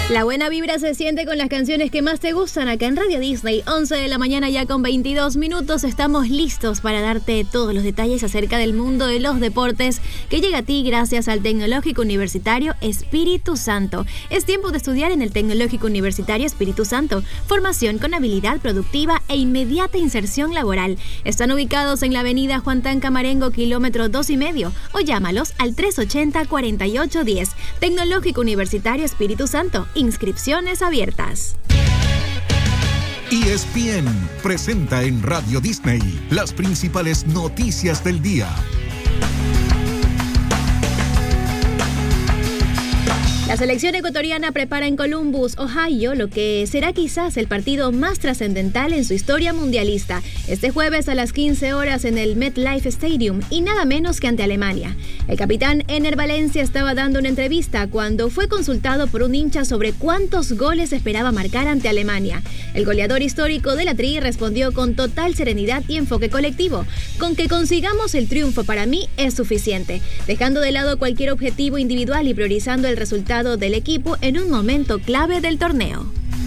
La buena vibra se siente con las canciones que más te gustan acá en Radio Disney. 11 de la mañana ya con 22 minutos. Estamos listos para darte todos los detalles acerca del mundo de los deportes que llega a ti gracias al Tecnológico Universitario Espíritu Santo. Es tiempo de estudiar en el Tecnológico Universitario Espíritu Santo. Formación con habilidad productiva e inmediata inserción laboral. Están ubicados en la avenida Juan Tan Camarengo, kilómetro 2,5, o llámalos al 380-4810. Tecnológico Universitario Espíritu Santo. Inscripciones abiertas. ESPN presenta en Radio Disney las principales noticias del día. La selección ecuatoriana prepara en Columbus, Ohio, lo que será quizás el partido más trascendental en su historia mundialista. Este jueves a las 15 horas en el MetLife Stadium y nada menos que ante Alemania. El capitán Ener Valencia estaba dando una entrevista cuando fue consultado por un hincha sobre cuántos goles esperaba marcar ante Alemania. El goleador histórico de la Tri respondió con total serenidad y enfoque colectivo: con que consigamos el triunfo para mí es suficiente, dejando de lado cualquier objetivo individual y priorizando el resultado del equipo en un momento clave del torneo.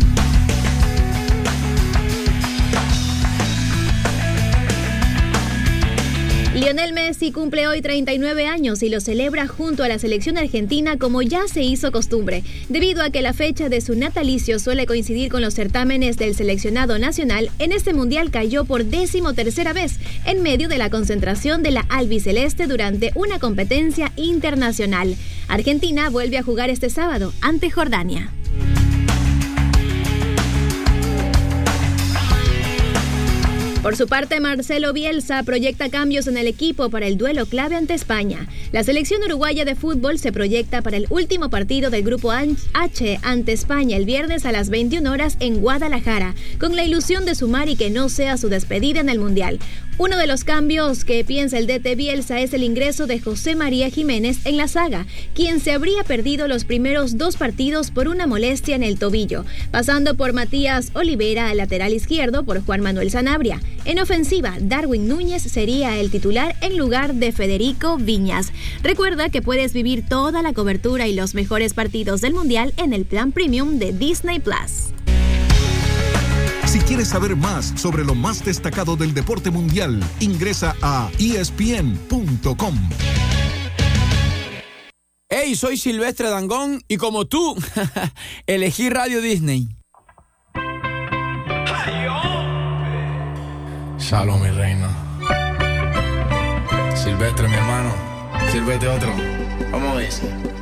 Lionel Messi cumple hoy 39 años y lo celebra junto a la selección argentina como ya se hizo costumbre, debido a que la fecha de su natalicio suele coincidir con los certámenes del seleccionado nacional. En este mundial cayó por 13ª vez en medio de la concentración de la albiceleste durante una competencia internacional. Argentina vuelve a jugar este sábado ante Jordania. Por su parte, Marcelo Bielsa proyecta cambios en el equipo para el duelo clave ante España. La selección uruguaya de fútbol se proyecta para el último partido del Grupo H ante España el viernes a las 21 horas en Guadalajara, con la ilusión de sumar y que no sea su despedida en el Mundial. Uno de los cambios que piensa el DT Bielsa es el ingreso de José María Jiménez en la zaga, quien se habría perdido los primeros 2 partidos por una molestia en el tobillo, pasando por Matías Olivera al lateral izquierdo por Juan Manuel Sanabria. En ofensiva, Darwin Núñez sería el titular en lugar de Federico Viñas. Recuerda que puedes vivir toda la cobertura y los mejores partidos del Mundial en el plan premium de Disney Plus. Si quieres saber más sobre lo más destacado del deporte mundial, ingresa a ESPN.com. Hey, soy Silvestre Dangond y como tú, elegí Radio Disney. Shalom, mi reina. Silvestre, mi hermano. Sírvete otro. Vamos a ver.